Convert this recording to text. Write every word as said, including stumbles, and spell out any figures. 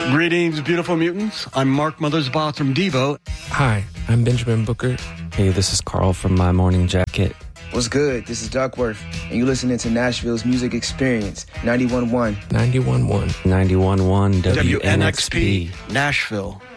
Greetings, beautiful mutants. I'm Mark Mothersbaugh from Devo. Hi, I'm Benjamin Booker. Hey, this is Carl from My Morning Jacket. What's good? This is Duckworth, and you're listening to Nashville's Music Experience, ninety-one point one. ninety-one point one. ninety-one point one W N X P. Nashville.